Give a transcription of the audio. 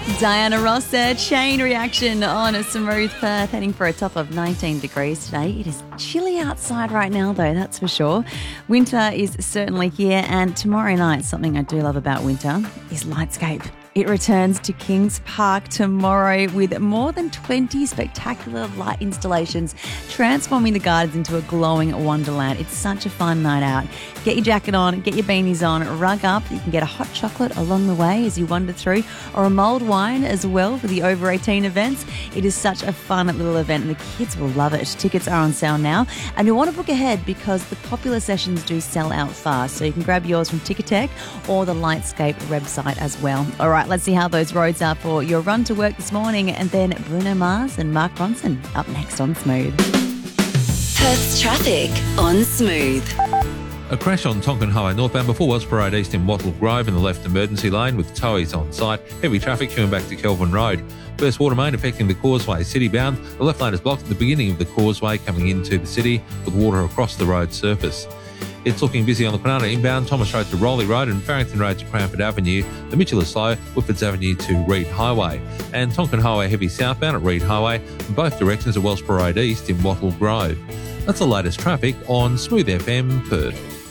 Diana Ross there, chain reaction on a smooth Perth, heading for a top of 19 degrees today. It is chilly outside right now, though, that's for sure. Winter is certainly here, and tomorrow night, something I do love about winter is Lightscape. It returns to Kings Park tomorrow with more than 20 spectacular light installations, transforming the gardens into a glowing wonderland. It's such a fun night out. Get your jacket on, get your beanies on, rug up. You can get a hot chocolate along the way as you wander through, or a mulled wine as well for the over 18 events. It is such a fun little event, and the kids will love it. Tickets are on sale now, and you'll want to book ahead because the popular sessions do sell out fast. So you can grab yours from Ticketek or the Lightscape website as well. All right, let's see how those roads are for your run to work this morning, and then Bruno Mars and Mark Ronson up next on Smooth. Perth's traffic on Smooth. A crash on Tonkin Highway northbound before Wells Parade East in Wattle Grove in the left emergency lane with towies on site. Heavy traffic coming back to Kelvin Road. Burst water main affecting the causeway city-bound. The left lane is blocked at the beginning of the causeway coming into the city with water across the road surface. It's looking busy on the Kwinana inbound, Thomas Road to Rowley Road and Farrington Road to Cranford Avenue. The Mitchell is slow, Whitfords Avenue to Reed Highway. And Tonkin Highway heavy southbound at Reed Highway in both directions at Wells Parade East in Wattle Grove. That's the latest traffic on Smooth FM Perth.